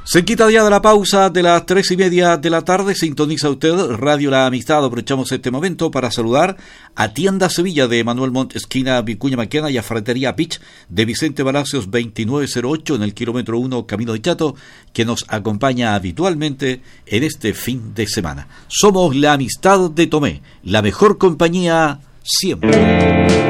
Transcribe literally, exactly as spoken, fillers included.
Se quita ya de la pausa de las tres y media de la tarde. Sintoniza usted Radio La Amistad. Aprovechamos este momento para saludar a Tienda Sevilla de Manuel Montt, esquina Vicuña Maquena, y a Ferretería Pitch de Vicente Palacios veintinueve cero ocho en el kilómetro uno Camino de Chato, que nos acompaña habitualmente en este fin de semana. Somos La Amistad de Tomé, la mejor compañía siempre.